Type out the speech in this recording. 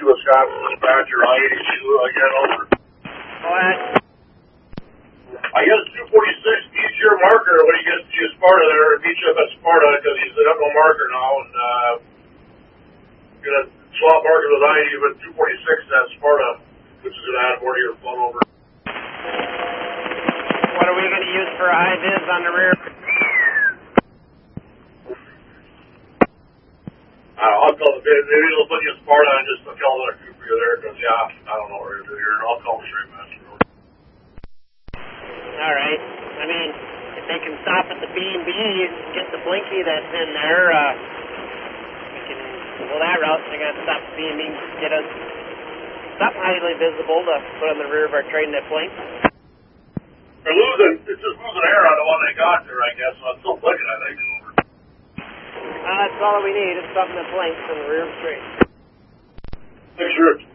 Wisconsin dispatcher, I-82 again, over. Go ahead. I guess 246 needs your marker when he gets to Sparta there, and meet you up at Sparta, because he's at no marker now, and gonna swap markers with I-80, but 246 at Sparta, which is gonna add more to your phone over. What are we gonna use for high-vis on the rear? I'll call maybe they'll put you in Sparta and just tell another crew for you there, because, yeah, I don't know what we're going to do here. I'll call the straight master. All right. I mean, if they can stop at the B&B, get the blinky that's in there, we can go that route. They're going to stop at B&B and get us something highly visible to put on the rear of our train that blinks. It's just losing air on the one they got there, I guess, so I'm still blinking, I think. That's all we need is something that blinks on the rear of the train. Make sure it's